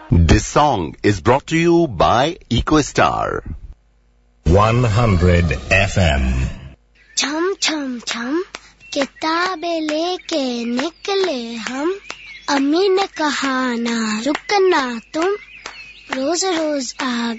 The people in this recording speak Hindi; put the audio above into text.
This song is brought to you by EcoStar 100 FM. छम छम छम किताबें लेके निकले हम, अम्मी ने कहा ना रुकना तुम, रोज रोज आगे